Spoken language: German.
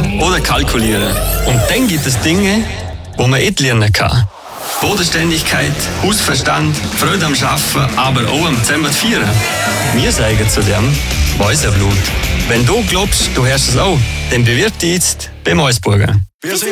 rechnen oder kalkulieren. Und dann gibt es Dinge, wo man nicht lernen kann. Bodenständigkeit, Hausverstand, Freude am Arbeiten, aber auch am Zusammenfeiern. Wir sagen zu dem Mäuseblut. Wenn du glaubst, du hörst es auch, dann bewirb dich jetzt beim Mäusburger.